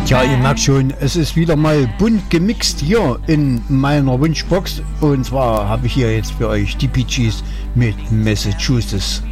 Ja, ihr merkt schon, es ist wieder mal bunt gemixt hier in meiner Wunschbox. Und zwar habe ich hier jetzt für euch die Bee Gees mit Massachusetts.